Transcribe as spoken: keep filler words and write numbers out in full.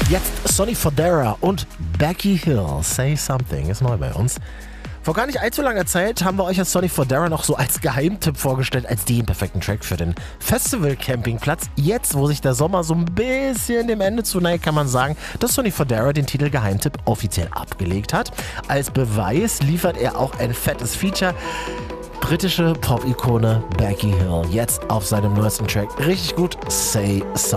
Jetzt Sonny Fodera und Becky Hill, Say Something, ist neu bei uns. Vor gar nicht allzu langer Zeit haben wir euch als Sonny Fodera noch so als Geheimtipp vorgestellt, als den perfekten Track für den Festival-Campingplatz. Jetzt, wo sich der Sommer so ein bisschen dem Ende zuneigt, kann man sagen, dass Sonny Fodera den Titel Geheimtipp offiziell abgelegt hat. Als Beweis liefert er auch ein fettes Feature. Britische Pop-Ikone Becky Hill, jetzt auf seinem neuesten Track. Richtig gut, Say Something.